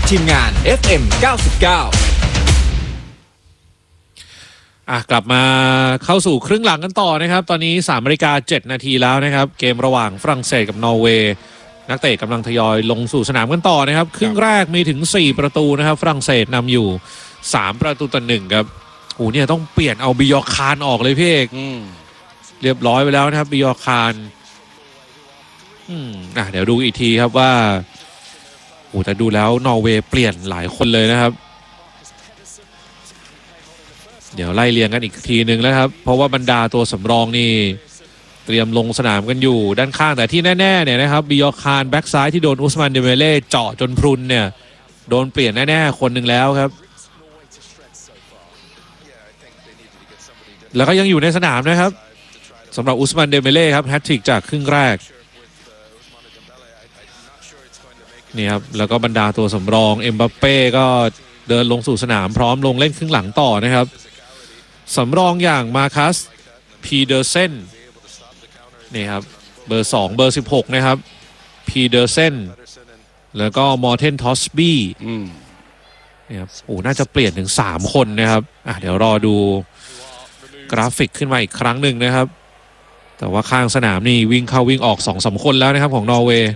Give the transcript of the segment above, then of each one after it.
ทีมงาน FM 99 กลับมาเข้าสู่ครึ่งหลังกันต่อนะครับตอนนี้ 3:07 นาทีแล้วนะครับเกมระหว่างฝรั่งเศสกับนอร์เวย์นักเตะกำลังทยอยลงสู่สนามกันต่อนะครับครึ่งแรกมีถึง4ประตูนะครับฝรั่งเศสนำอยู่3-1ครับโอ้เนี่ยต้องเปลี่ยนเอาบิยอคานออกเลยพี่เอกเรียบร้อยไปแล้วนะครับบิยอคานเดี๋ยวดูอีกทีครับว่าโอ้แต่ดูแล้วนอร์เวย์เปลี่ยนหลายคนเลยนะครับเดี๋ยวไล่เรียงกันอีกทีนึงแล้วครับเพราะว่าบรรดาตัวสำรองนี่เตรียมลงสนามกันอยู่ด้านข้างแต่ที่แน่ๆเนี่ยนะครับบิยอคานแบ็กซ้ายที่โดนอุสมานเดเมเล่เจาะจนพรุนเนี่ยโดนเปลี่ยนแน่ๆคนหนึ่งแล้วครับแล้วก็ยังอยู่ในสนามนะครับสำหรับอุสมานเดเมเล่ครับแฮตทริกจากครึ่งแรกนี่ครับแล้วก็บรรดาตัวสำรองเอ็มบัปเป้ก็เดินลงสู่สนามพร้อมลงเล่นครึ่งหลังต่อนะครับสำรองอย่างมาคัสพีเดอร์เซนนี่ครับเบอร์2เบอร์16นะครับพีเดอร์เซนแล้วก็มอร์เทนทอสบี้นี่ครับโอ้น่าจะเปลี่ยนถึง3คนนะครับเดี๋ยวรอดูกราฟิกขึ้นมาอีกครั้งหนึ่งนะครับแต่ว่าข้างสนามนี่วิ่งเข้าวิ่งออก 2-3 คนแล้วนะครับของนอร์เวย์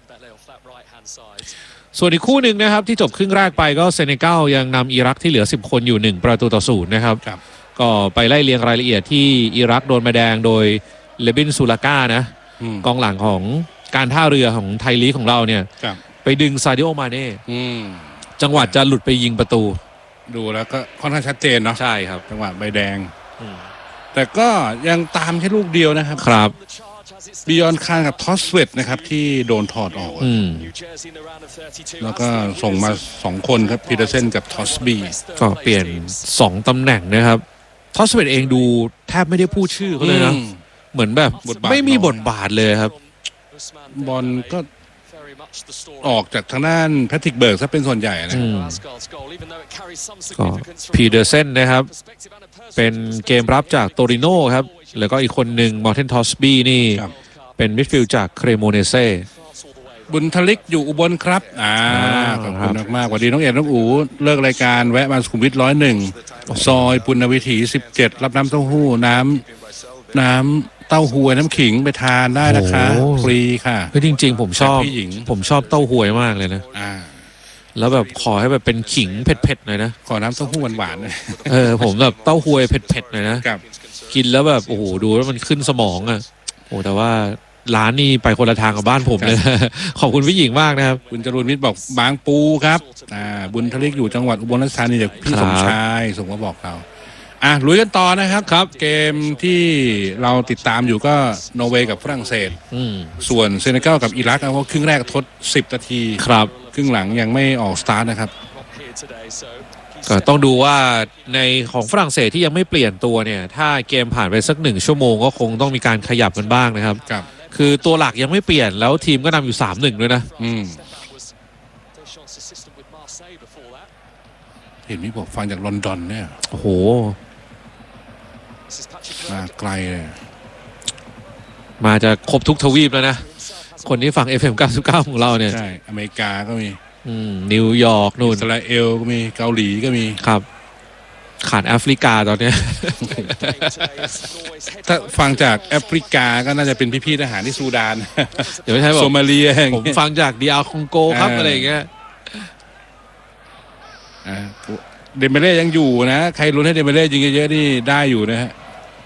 ส่วนอีกคู่หนึ่งนะครับที่จบครึ่งแรกไปก็เซเนกัลยังนำอิรักที่เหลือ10คนอยู่1-0นะครับก็ไปไล่เรียงรายละเอียดที่อิรักโดนใบแดงโดยเลบินซูลาก้านะกองหลังของการท่าเรือของไทยลีกของเราเนี่ยไปดึงซาดิโอมาเน่จังหวะจะหลุดไปยิงประตูดูแล้วก็ค่อนข้างชัดเจนเนาะใช่ครับจังหวะใบแดงแต่ก็ยังตามแค่ลูกเดียวนะครับครับบิยอนคานกับทอสเวตนะครับที่โดนถอดออกแล้วก็ส่งมา2คนครับพีเตอร์เซนกับทอสบี้ก็เปลี่ยน2ตำแหน่งนะครับทอสเวตเองดูแทบไม่ได้พูดชื่อเขาเลยนะเหมือนแบบไม่มีบทบาทเลยครับบอลก็ออกจากทางด้านแพทริกเบิร์กซะเป็นส่วนใหญ่นะก็พีเดอร์เซนนะครับเป็นเกมรับจากโตริโน่ครับแล้วก็อีกคนหนึ่งมอร์เทนทอสบี้นี่เป็นมิดฟิลด์จากเครโมเนเซ่บุญทลิกอยู่อุบลครับขอบคุณมากๆสวัสดีน้องเอ็ดน้องอู๋เลิกรายการแวะมาสุขุมวิท101ซอยปุณณวิถี17รับน้ำเต้าหู้น้ำเต้าหวยน้ำขิงไปทานได้นะคะฟรีค่ะจริงๆผมชอบเต้าหวยมากเลยนะแล้วแบบขอให้แบบเป็นขิงเผ็ดๆหน่อยนะขอน้ำเต้าหู้หวานๆหน่อยผมแบบเต้าหวยเผ็ดๆหน่อยนะกินแล้วแบบโอ้โหดูแล้วมันขึ้นสมองแต่ว่าร้านนี้ไปคนละทางกับบ้านผมเลยขอบคุณพี่หญิงมากนะครับคุณจรูนมิตรบอกบางปูครับบุญทลิกอยู่จังหวัดอุบลราชธานีจากพี่สมชายส่งมาบอกเราลุยกันต่อนะครับเกมที่เราติดตามอยู่ก็นอร์เวย์กับฝรั่งเศสส่วนเซเนกัลกับอิรักเพราะครึ่งแรกทด10 นาทีครับครึ่งหลังยังไม่ออกสตาร์ทนะครับก็ต้องดูว่าในของฝรั่งเศสที่ยังไม่เปลี่ยนตัวเนี่ยถ้าเกมผ่านไปสัก1 ชั่วโมงก็คงต้องมีการขยับกันบ้างนะครับคือตัวหลักยังไม่เปลี่ยนแล้วทีมก็นำอยู่3-1ด้วยนะเห็นมีบอกฟังจากลอนดอนเนี่ยโอ้โหมาไกลเลยมาจะครบทุกทวีปแล้วนะคนที่ฟัง FM 99ของเราเนี่ยใช่อเมริกาก็มีนิวยอร์กนู่นอิสราเอลก็มีเกาหลีก็มีครับขาดแอฟริกาตอนนี้ถ้าฟังจากแอฟริกาก็น่าจะเป็นพี่ๆทหารที่ซูดานเดี๋ยวไม่ใช่บอกโซมาเลียผมฟังจากดีอาร์คองโกครับอะไรอย่างเงี้ยเดมเบเล่ยังอยู่นะใครลุ้นให้เดมเบเล่ยิงเยอะๆนี่ได้อยู่นะฮะ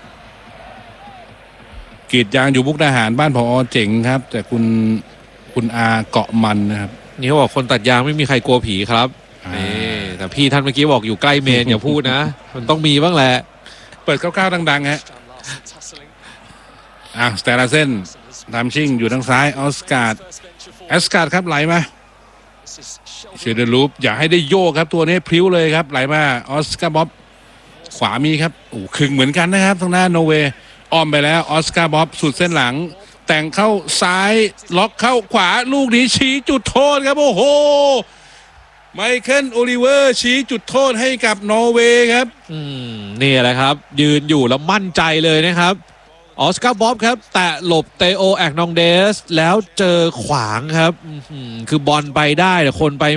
กรีดยางอยู่มุกดาหารบ้านผอ.เจ๋งครับแต่คุณอาเกาะมันนะครับนี่เขาบอกคนตัดยางไม่มีใครกลัวผีครับแต่พี่ท่านเมื่อกี้บอกอยู่ใกล้เมนอย่าพูดนะมันต้องมีบ้างแหละเปิดก้าวๆดังๆฮะสเตลาเซนตามชิงอยู่ทางซ้ายออสการ์ครับไหลมาเชเดลูปอย่าให้ได้โยกครับตัวนี้พลิ้วเลยครับไหลมาออสการ์บ๊อบขวามีครับครึ่งเหมือนกันนะครับทางหน้านอร์เวย์อ้อมไปแล้วออสการ์บ๊อบสุดเส้นหลังแต่งเข้าซ้ายล็อกเข้าขวาลูกนี้ชี้จุดโทษครับโอ้โหไมเคิลโอลิเวอร์ชี้จุดโทษให้กับนอร์เวย์ครับนี่แหละครับยืนอยู่แล้วมั่นใจเลยนะครับออสการ์บ๊อบครับแตะหลบเตโอแอกนองเดสแล้วเจอขวางครับคือบอลไปได้แต่คนไป